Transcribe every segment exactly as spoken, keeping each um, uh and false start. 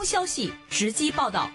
通消息直击报道。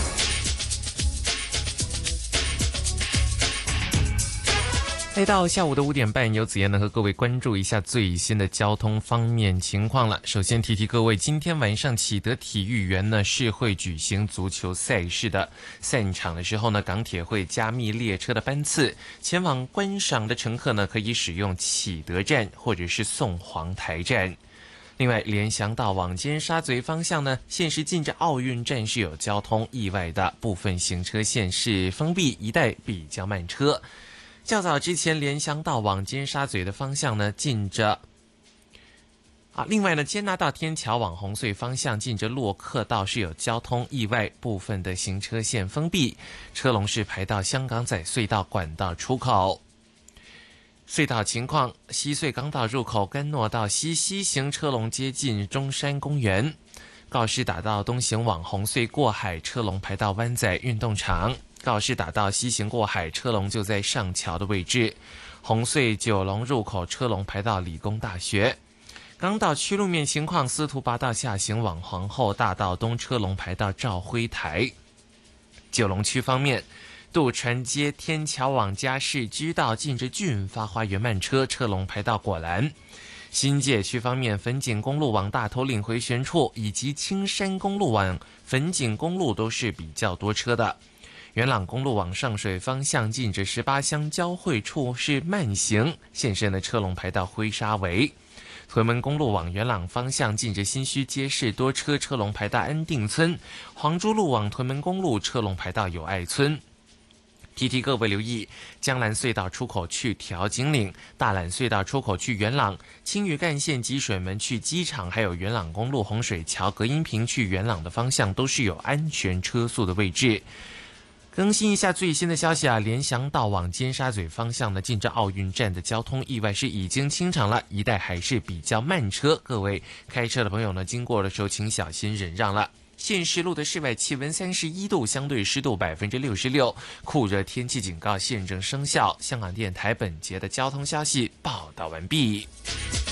来到下午的五点半，由子妍呢和各位关注一下最新的交通方面情况了。首先提提各位，今天晚上启德体育园呢是会举行足球赛事的，散场的时候呢，港铁会加密列车的班次，前往观赏的乘客呢可以使用启德站或者是宋皇台站。另外，联翔道往尖沙咀方向呢，现时近着奥运站是有交通意外的，部分行车线是封闭，一带比较慢车。较早之前，联翔道往尖沙咀的方向呢，近着啊，另外呢，坚拿道天桥往红隧方向近着洛克道是有交通意外，部分的行车线封闭，车龙是排到香港仔隧道管道出口。隧道情况，西隧港岛入口干诺道西西行车龙接近中山公园，告士打道东行往红隧过海车龙排到湾仔运动场，告士打道西行过海车龙就在上桥的位置，红隧九龙入口车龙排到理工大学。港岛区路面情况，司徒拔道下行往皇后大道东车龙排到兆辉台。九龙区方面，渡船街天桥往嘉市居道近着俊发花园慢车，车龙排到果栏。新界区方面，粉锦公路往大头岭回旋处以及青山公路往粉锦公路都是比较多车的。元朗公路往上水方向近着十八乡交汇处是慢行，现身的车龙排到灰沙围。屯门公路往元朗方向近着新墟街市多车，车龙排到安定村。黄珠路往屯门公路车龙排到友爱村。提提各位留意，江兰隧道出口去调景岭，大榄隧道出口去元朗，青屿干线积水门去机场，还有元朗公路洪水桥隔音屏去元朗的方向都是有安全车速的位置。更新一下最新的消息啊，联翔道往尖沙咀方向呢，近着奥运站的交通意外是已经清场了，一带还是比较慢车，各位开车的朋友呢，经过的时候请小心忍让了。现时路的室外气温三十一度，相对湿度百分之六十六，酷热天气警告现正生效。香港电台本节的交通消息报道完毕。